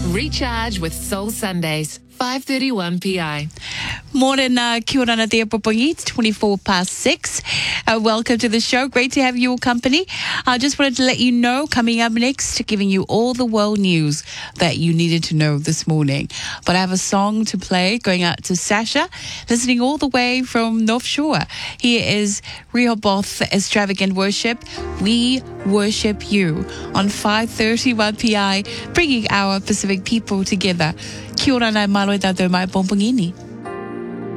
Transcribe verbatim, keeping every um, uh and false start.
Recharge with Soul Sundays, five thirty-one p m. Morning, uh, kia ora te Popongi. It's twenty-four past six. Uh, welcome to the show. Great to have your company. I just wanted to let you know, coming up next, giving you all the world news that you needed to know this morning. But I have a song to play going out to Sasha, listening all the way from North Shore. Here is Rehoboth Extravagant Worship. We worship you on five thirty-one p m, bringing our Pacific people together. Kia ora nai malo e tātou mai Pompongini.